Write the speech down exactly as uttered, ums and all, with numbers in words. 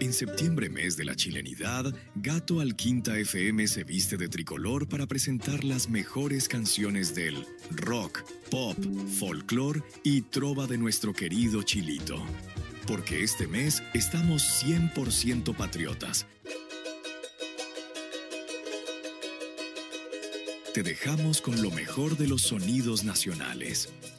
En septiembre, mes de la chilenidad, Gato Alquinta F M se viste de tricolor para presentar las mejores canciones del rock, pop, folclor y trova de nuestro querido Chilito. Porque este mes estamos cien por ciento patriotas. Te dejamos con lo mejor de los sonidos nacionales.